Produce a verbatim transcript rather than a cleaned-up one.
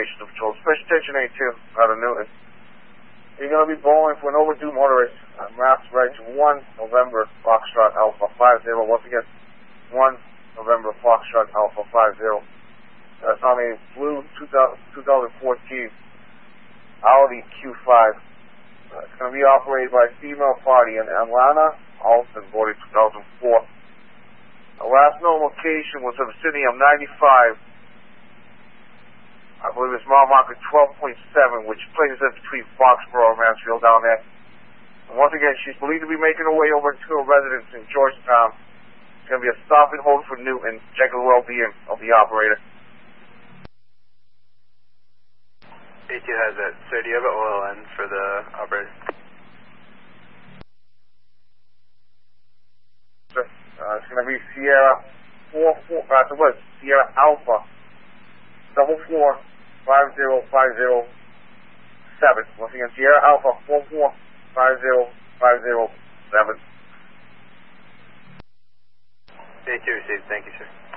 location of patrol. Special attention A two out of Newton. You're going to be bowling for an overdue motorist. Uh, maps right to one November Foxtrot Alpha five zero. Once again, one November Foxtrot Alpha five zero. That's on a blue two thousand fourteen Audi Q five. Uh, it's going to be operated by a female party in Atlanta, Alton, boarded two thousand four. The last known location was the vicinity of ninety-five. I believe it's mile marker twelve point seven, which places it between Foxborough and Mansfield down there. And once again, she's believed to be making her way over to a residence in Georgetown. It's going to be a stop and hold for Newton. Check the well-being of the operator. A two has it. Sir, do you have an O L N for the operator? Sir, uh, it's going to be Sierra four four. Uh, so what? Sierra Alpha double four five zero five zero seven. Once again, Sierra Alpha four four five zero five zero seven. A two received. Thank you, sir.